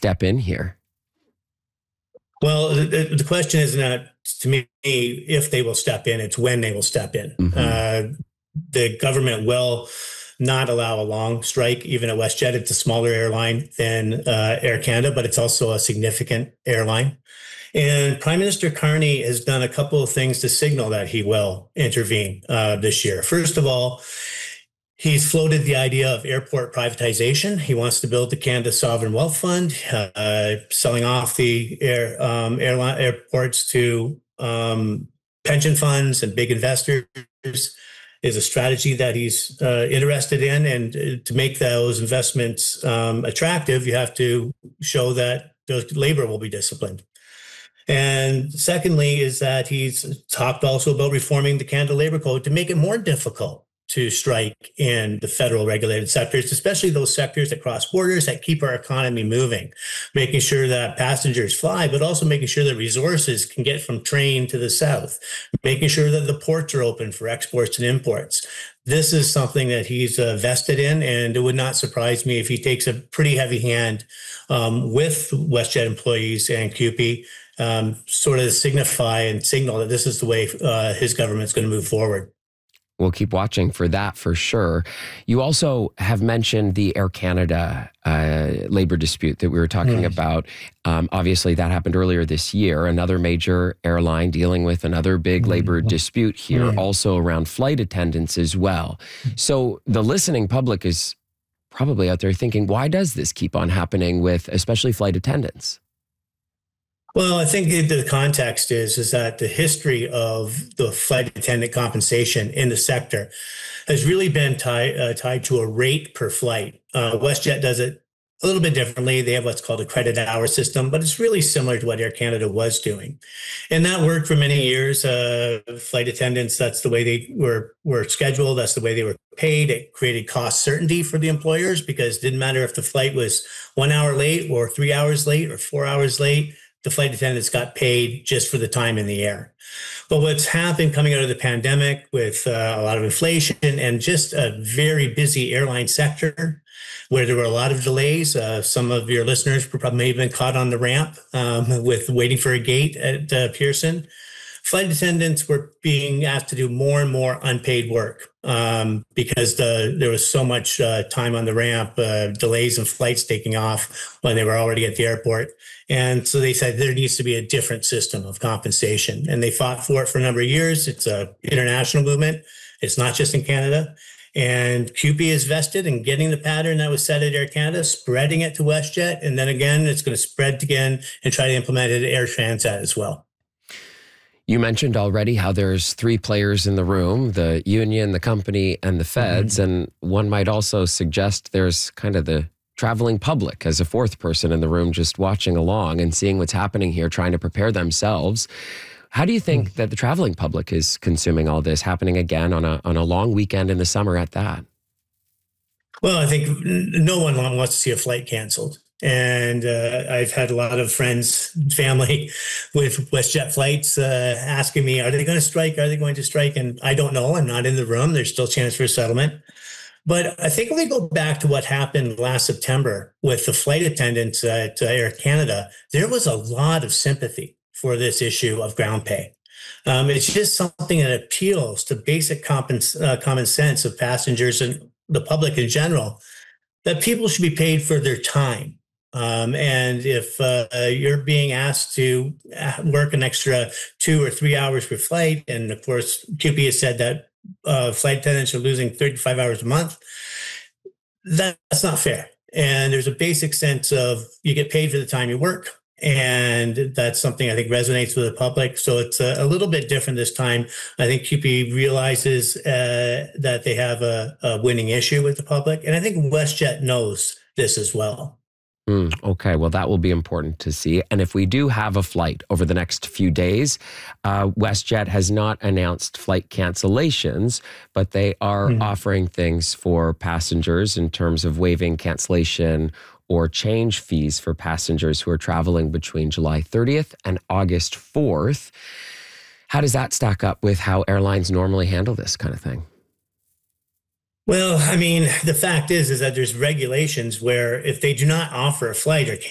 step in here? Well, the question is not, to me, if they will step in, it's when they will step in. The government will not allow a long strike, even at WestJet. It's a smaller airline than Air Canada, but it's also a significant airline. And Prime Minister Carney has done a couple of things to signal that he will intervene this year. First of all, he's floated the idea of airport privatization. He wants to build the Canada Sovereign Wealth Fund, selling off the airports to pension funds and big investors is a strategy that he's interested in. And to make those investments attractive, you have to show that the labor will be disciplined. And secondly, is that he's talked also about reforming the Canada Labor Code to make it more difficult to strike in the federal regulated sectors, especially those sectors that cross borders that keep our economy moving, making sure that passengers fly, but also making sure that resources can get from train to the south, making sure that the ports are open for exports and imports. This is something that he's vested in, and it would not surprise me if he takes a pretty heavy hand with WestJet employees and CUPE, sort of signify and signal that this is the way his government's going to move forward. We'll keep watching for that for sure. You also have mentioned the Air Canada labor dispute that we were talking about. Obviously, that happened earlier this year. Another major airline dealing with another big labor dispute here, also around flight attendants as well. So the listening public is probably out there thinking, why does this keep on happening with especially flight attendants? Well, I think the context is that the history of the flight attendant compensation in the sector has really been tied to a rate per flight. WestJet does it a little bit differently. They have what's called a credit hour system, but it's really similar to what Air Canada was doing. And that worked for many years. Flight attendants, that's the way they were scheduled. That's the way they were paid. It created cost certainty for the employers because it didn't matter if the flight was 1 hour late or 3 hours late or 4 hours late. The flight attendants got paid just for the time in the air. But what's happened coming out of the pandemic with a lot of inflation and just a very busy airline sector where there were a lot of delays. Some of your listeners may have been caught on the ramp with waiting for a gate at Pearson. Flight attendants were being asked to do more and more unpaid work because there was so much time on the ramp, delays in flights taking off when they were already at the airport. And so they said there needs to be a different system of compensation. And they fought for it for a number of years. It's an international movement. It's not just in Canada. And CUPE is vested in getting the pattern that was set at Air Canada, spreading it to WestJet. And then again, it's going to spread again and try to implement it at Air Transat as well. You mentioned already how there's three players in the room, the union, the company, and the feds. And one might also suggest there's kind of the traveling public as a fourth person in the room, just watching along and seeing what's happening here, trying to prepare themselves. How do you think that the traveling public is consuming all this, happening again on a long weekend in the summer at that? Well, I think no one wants to see a flight canceled. And I've had a lot of friends, family with WestJet flights asking me, are they going to strike? Are they going to strike? And I don't know. I'm not in the room. There's still a chance for a settlement. But I think when we go back to what happened last September with the flight attendants at Air Canada, there was a lot of sympathy for this issue of ground pay. It's just something that appeals to basic common sense of passengers and the public in general, that people should be paid for their time. And if you're being asked to work an extra 2 or 3 hours per flight, and of course, CUPE has said that flight attendants are losing 35 hours a month, that's not fair. And there's a basic sense of you get paid for the time you work. And that's something I think resonates with the public. So it's a little bit different this time. I think CUPE realizes that they have a winning issue with the public. And I think WestJet knows this as well. Okay, well, that will be important to see. And if we do have a flight over the next few days, WestJet has not announced flight cancellations, but they are offering things for passengers in terms of waiving cancellation or change fees for passengers who are traveling between July 30th and August 4th. How does that stack up with how airlines normally handle this kind of thing? Well, I mean, the fact is that there's regulations where if they do not offer a flight or